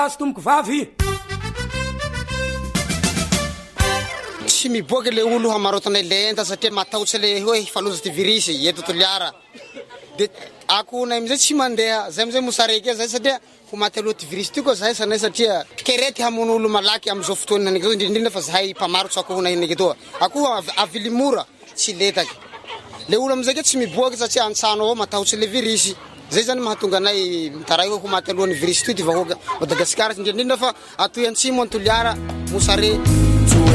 Tomko vavy tsy miboaky le olo hamarotanay lenta satria matahotsy le hoe faloza ty virus eto Toliara. De ako nay amizay tsy mandeha zay amizay mosareky zay satria ho maty aloha ty virus ty koa zahay sanay satria kerety hamono olo malaky amizao fotoana naniky zao indrindra fa zahay mpamarotsy ako honay naniky toa. Ako avily mora tsy letaky. Le olo amizay ke tsy miboaky satria antsano avao matahotsy le virus. Zay zany mahatonga anay mitaray hoe ho maty alohan'ny virus ty vahoaka Madagasikara indrindra fa atoy antsimo Toliara Mosare